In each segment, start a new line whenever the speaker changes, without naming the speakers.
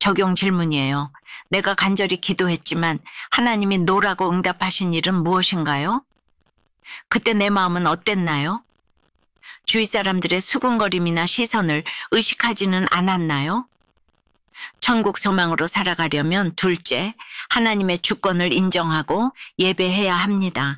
적용 질문이에요. 내가 간절히 기도했지만 하나님이 노라고 응답하신 일은 무엇인가요? 그때 내 마음은 어땠나요? 주위 사람들의 수군거림이나 시선을 의식하지는 않았나요? 천국 소망으로 살아가려면 둘째, 하나님의 주권을 인정하고 예배해야 합니다.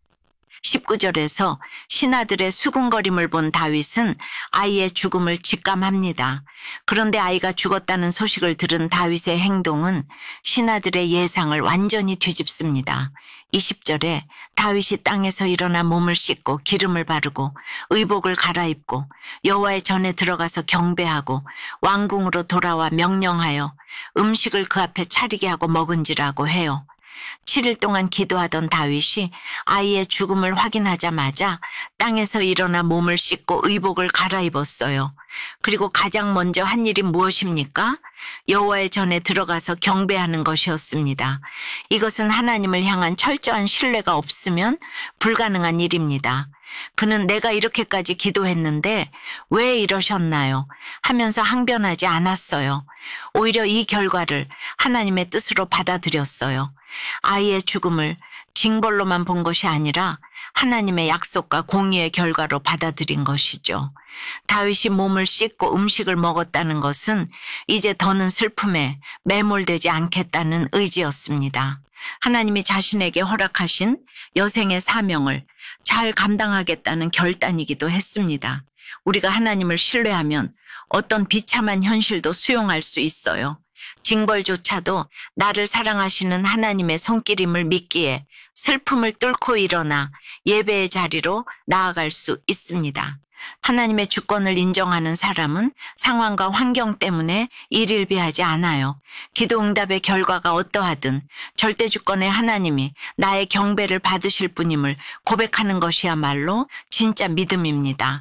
19절에서 신하들의 수군거림을 본 다윗은 아이의 죽음을 직감합니다. 그런데 아이가 죽었다는 소식을 들은 다윗의 행동은 신하들의 예상을 완전히 뒤집습니다. 20절에 다윗이 땅에서 일어나 몸을 씻고 기름을 바르고 의복을 갈아입고 여호와의 전에 들어가서 경배하고 왕궁으로 돌아와 명령하여 음식을 그 앞에 차리게 하고 먹은지라고 해요. 7일 동안 기도하던 다윗이 아이의 죽음을 확인하자마자 땅에서 일어나 몸을 씻고 의복을 갈아입었어요. 그리고 가장 먼저 한 일이 무엇입니까? 여호와의 전에 들어가서 경배하는 것이었습니다. 이것은 하나님을 향한 철저한 신뢰가 없으면 불가능한 일입니다. 그는 내가 이렇게까지 기도했는데 왜 이러셨나요? 하면서 항변하지 않았어요. 오히려 이 결과를 하나님의 뜻으로 받아들였어요. 아이의 죽음을 징벌로만 본 것이 아니라 하나님의 약속과 공의의 결과로 받아들인 것이죠. 다윗이 몸을 씻고 음식을 먹었다는 것은 이제 더는 슬픔에 매몰되지 않겠다는 의지였습니다. 하나님이 자신에게 허락하신 여생의 사명을 잘 감당하겠다는 결단이기도 했습니다. 우리가 하나님을 신뢰하면 어떤 비참한 현실도 수용할 수 있어요. 징벌조차도 나를 사랑하시는 하나님의 손길임을 믿기에 슬픔을 뚫고 일어나 예배의 자리로 나아갈 수 있습니다. 하나님의 주권을 인정하는 사람은 상황과 환경 때문에 일일비하지 않아요. 기도 응답의 결과가 어떠하든 절대 주권의 하나님이 나의 경배를 받으실 분임을 고백하는 것이야말로 진짜 믿음입니다.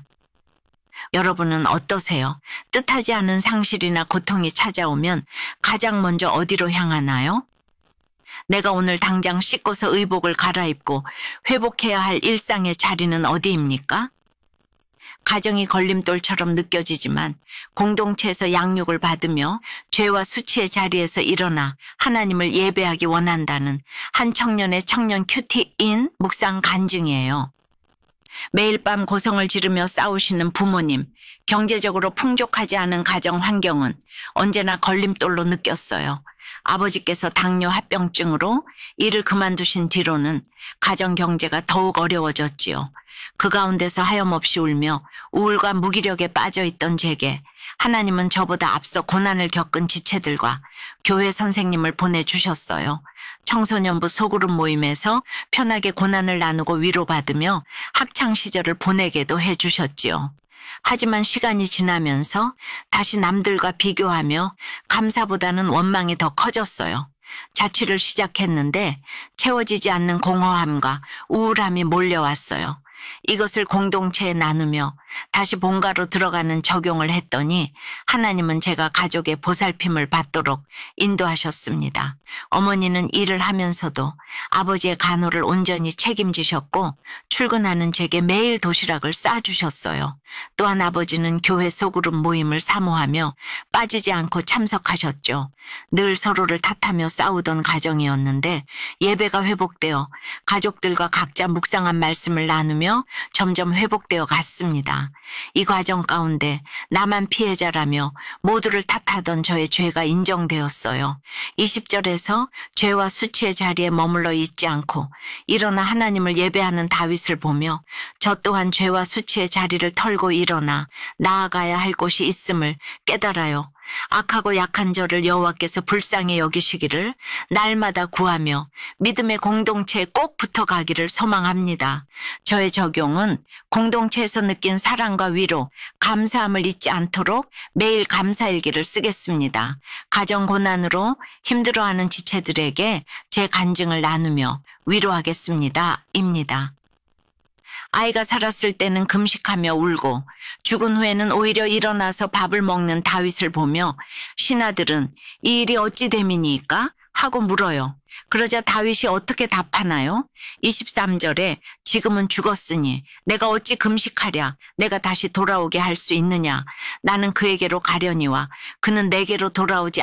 여러분은 어떠세요? 뜻하지 않은 상실이나 고통이 찾아오면 가장 먼저 어디로 향하나요? 내가 오늘 당장 씻고서 의복을 갈아입고 회복해야 할 일상의 자리는 어디입니까? 가정이 걸림돌처럼 느껴지지만 공동체에서 양육을 받으며 죄와 수치의 자리에서 일어나 하나님을 예배하기 원한다는 한 청년의 청년 큐티인 묵상 간증이에요. 매일 밤 고성을 지르며 싸우시는 부모님, 경제적으로 풍족하지 않은 가정 환경은 언제나 걸림돌로 느꼈어요. 아버지께서 당뇨 합병증으로 일을 그만두신 뒤로는 가정 경제가 더욱 어려워졌지요. 그 가운데서 하염없이 울며 우울과 무기력에 빠져있던 제게 하나님은 저보다 앞서 고난을 겪은 지체들과 교회 선생님을 보내주셨어요. 청소년부 소그룹 모임에서 편하게 고난을 나누고 위로받으며 학창시절을 보내게도 해주셨지요. 하지만 시간이 지나면서 다시 남들과 비교하며 감사보다는 원망이 더 커졌어요. 자취를 시작했는데 채워지지 않는 공허함과 우울함이 몰려왔어요. 이것을 공동체에 나누며 다시 본가로 들어가는 적용을 했더니 하나님은 제가 가족의 보살핌을 받도록 인도하셨습니다. 어머니는 일을 하면서도 아버지의 간호를 온전히 책임지셨고 출근하는 제게 매일 도시락을 싸주셨어요. 또한 아버지는 교회 소그룹 모임을 사모하며 빠지지 않고 참석하셨죠. 늘 서로를 탓하며 싸우던 가정이었는데 예배가 회복되어 가족들과 각자 묵상한 말씀을 나누며 점점 회복되어 갔습니다. 이 과정 가운데 나만 피해자라며 모두를 탓하던 저의 죄가 인정되었어요. 20절에서 죄와 수치의 자리에 머물러 있지 않고 일어나 하나님을 예배하는 다윗을 보며 저 또한 죄와 수치의 자리를 털고 일어나 나아가야 할 곳이 있음을 깨달아요. 악하고 약한 저를 여호와께서 불쌍히 여기시기를 날마다 구하며 믿음의 공동체에 꼭 붙어가기를 소망합니다. 저의 적용은 공동체에서 느낀 사랑과 위로, 감사함을 잊지 않도록 매일 감사일기를 쓰겠습니다. 가정 고난으로 힘들어하는 지체들에게 제 간증을 나누며 위로하겠습니다. 입니다. 아이가 살았을 때는 금식하며 울고 죽은 후에는 오히려 일어나서 밥을 먹는 다윗을 보며 신하들은 이 일이 어찌 됨이니까? 하고 물어요. 그러자 다윗이 어떻게 답하나요? 23절에 지금은 죽었으니 내가 어찌 금식하랴 내가 다시 돌아오게 할 수 있느냐 나는 그에게로 가려니와 그는 내게로 돌아오지